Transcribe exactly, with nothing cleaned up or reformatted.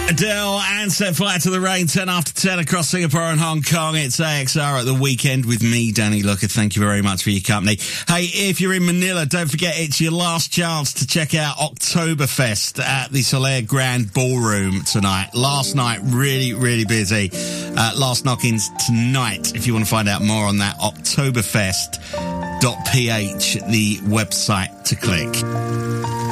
Adele and Set Fire to the Rain, ten after ten across Singapore and Hong Kong. It's A X R at the weekend with me, Danny Looker. Thank you very much for your company. Hey, if you're in Manila, don't forget it's your last chance to check out Oktoberfest at the Soler Grand Ballroom tonight. Last night, really, really busy. Uh, last knock-ins tonight. If you want to find out more on that, oktoberfest dot p h, the website to click.